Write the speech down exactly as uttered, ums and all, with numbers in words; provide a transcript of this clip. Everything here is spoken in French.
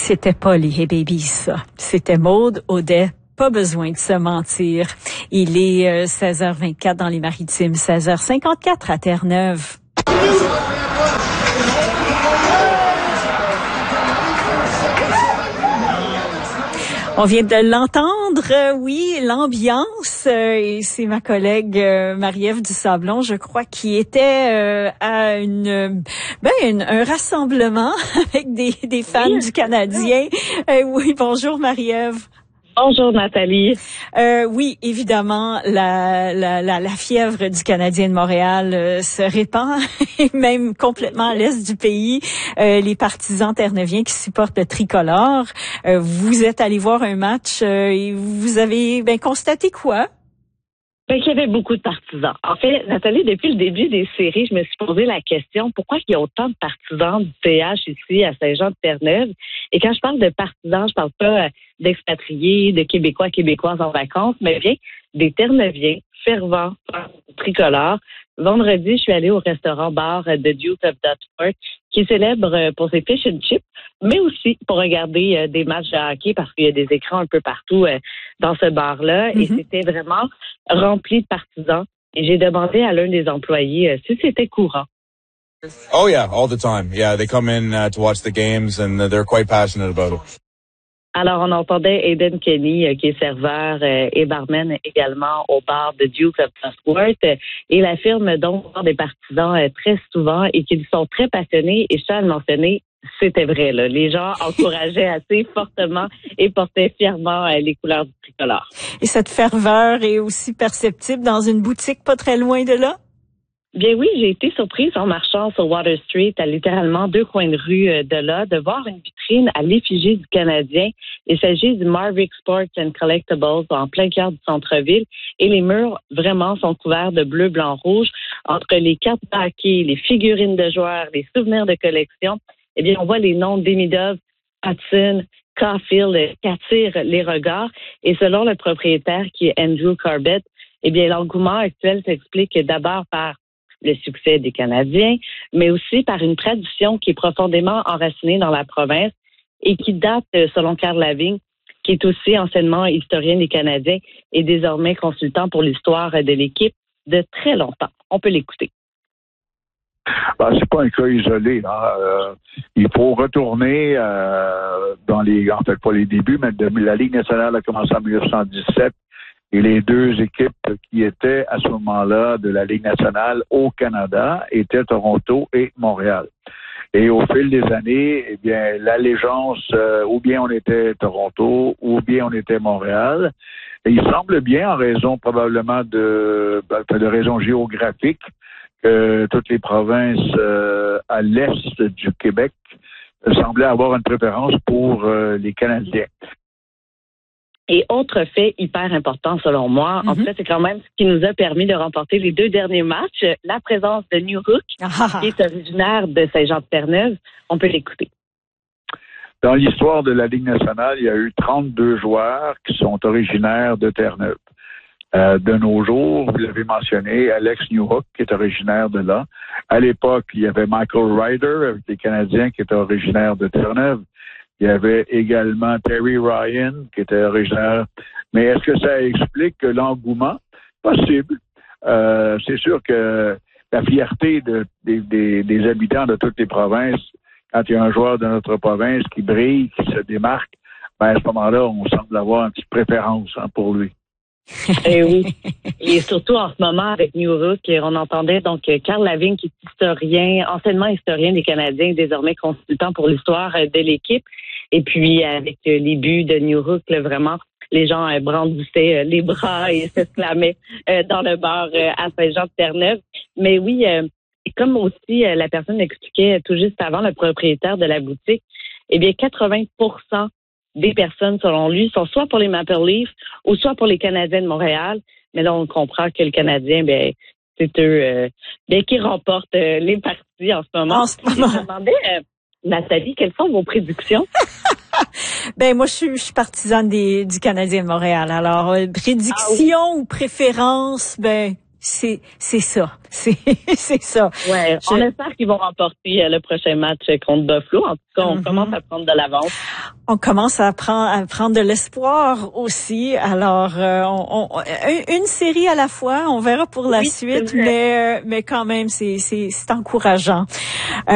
C'était pas les Hey Babies, ça. C'était Maude Audet. Pas besoin de se mentir. Il est euh, seize heures vingt-quatre dans les Maritimes, seize heures cinquante-quatre à Terre-Neuve. On vient de l'entendre, euh, oui, l'ambiance, euh, et c'est ma collègue euh, Marie-Ève Dusablon, je crois, qui était euh, à une, ben, une, un rassemblement avec des, des fans oui. du Canadien. Euh, oui, bonjour Marie-Ève. Bonjour Nathalie. Euh, oui, évidemment, la, la, la, la fièvre du Canadien de Montréal euh, se répand, même complètement à l'est du pays. Euh, les partisans terre-neuviens qui supportent le tricolore. Euh, vous êtes allés voir un match euh, et vous avez ben constaté quoi? Ben, qu'il y avait beaucoup de partisans. En fait, Nathalie, depuis le début des séries, je me suis posé la question, pourquoi il y a autant de partisans du T H ici à Saint-Jean-de-Terre-Neuve? Et quand je parle de partisans, je parle pas d'expatriés, de Québécois, Québécoises en vacances, mais bien des Terre-Neuviens fervents, tricolores. Vendredi, je suis allée au restaurant-bar de Duke of Dutford, qui célèbre pour ses fish and chips, mais aussi pour regarder euh, des matchs de hockey parce qu'il y a des écrans un peu partout euh, dans ce bar-là. Mm-hmm. Et c'était vraiment rempli de partisans. Et j'ai demandé à l'un des employés euh, si c'était courant. Oh yeah, all the time. Yeah, they come in uh, to watch the games and they're quite passionate about it. Alors, on entendait Aiden Kenny, euh, qui est serveur euh, et barman également au bar de Duke of Dutford. Euh, il affirme donc voir des partisans euh, très souvent et qu'ils sont très passionnés. Et je tiens à le mentionner, c'était vrai. Là. Les gens encourageaient assez fortement et portaient fièrement euh, les couleurs du tricolore. Et cette ferveur est aussi perceptible dans une boutique pas très loin de là? Bien oui, j'ai été surprise en marchant sur Water Street, à littéralement deux coins de rue de là, de voir une vitrine à l'effigie du Canadien. Il s'agit du Marvick Sports and Collectibles en plein cœur du centre-ville. Et les murs, vraiment, sont couverts de bleu, blanc, rouge. Entre les cartes de hockey, les figurines de joueurs, les souvenirs de collection, eh bien, on voit les noms d'Emidov, Hudson, Caulfield qui attirent les regards. Et selon le propriétaire, qui est Andrew Corbett, eh bien, l'engouement actuel s'explique d'abord par le succès des Canadiens, mais aussi par une tradition qui est profondément enracinée dans la province et qui date, selon Carl Lavigne, qui est aussi anciennement historien des Canadiens et désormais consultant pour l'histoire de l'équipe de très longtemps. On peut l'écouter. Ben, c'est pas un cas isolé. Hein. Euh, il faut retourner euh, dans les, en fait pas les débuts, mais de, la Ligue nationale a commencé en dix-neuf cent dix-sept. Et les deux équipes qui étaient à ce moment-là de la Ligue nationale au Canada étaient Toronto et Montréal. Et au fil des années, eh bien, l'allégeance, euh, ou bien on était Toronto, ou bien on était Montréal. Et il semble bien, en raison probablement de, de raisons géographiques, que toutes les provinces euh, à l'est du Québec semblaient avoir une préférence pour euh, les Canadiens. Et autre fait hyper important selon moi, mm-hmm. en fait, c'est quand même ce qui nous a permis de remporter les deux derniers matchs, la présence de Newhook, ah. qui est originaire de Saint-Jean-de-Terre-Neuve. On peut l'écouter. Dans l'histoire de la Ligue nationale, il y a eu trente-deux joueurs qui sont originaires de Terre-Neuve. Euh, de nos jours, vous l'avez mentionné, Alex Newhook, qui est originaire de là. À l'époque, il y avait Michael Ryder, avec les Canadiens, qui était originaire de Terre-Neuve. Il y avait également Terry Ryan, qui était originaire. Mais est-ce que ça explique que l'engouement? Possible. Euh, c'est sûr que la fierté de, des, des, des habitants de toutes les provinces, quand il y a un joueur de notre province qui brille, qui se démarque, ben à ce moment-là, on semble avoir une petite préférence hein, pour lui. Eh oui. Et surtout en ce moment avec Newhook, on entendait donc Carl Lavigne, qui est historien, anciennement historien des Canadiens, désormais consultant pour l'histoire de l'équipe. Et puis avec les buts de Newhook, là, vraiment, les gens euh, brandissaient euh, les bras et s'exclamaient euh, dans le bar euh, à Saint-Jean-de-Terre-Neuve. Mais oui, euh, comme aussi euh, la personne expliquait tout juste avant, le propriétaire de la boutique, eh bien quatre-vingts pour cent des personnes, selon lui, sont soit pour les Maple Leafs ou soit pour les Canadiens de Montréal. Mais là, on comprend que le Canadien, ben, c'est eux euh, bien qui remportent euh, les parties en ce moment. En ce moment. Je me demandais, euh, Nathalie, quelles sont vos prédictions? Ben moi, je suis, je suis partisane des, du Canadien de Montréal. Alors, euh, prédiction ah, oui. ou préférence, ben C'est c'est ça, c'est c'est ça. Ouais, Je... on espère qu'ils vont remporter euh, le prochain match contre Buffalo. En tout cas, on mm-hmm. commence à prendre de l'avance. On commence à prendre à prendre de l'espoir aussi. Alors, euh, on, on, une série à la fois. On verra pour la oui, suite, mais euh, mais quand même, c'est c'est c'est encourageant. Euh,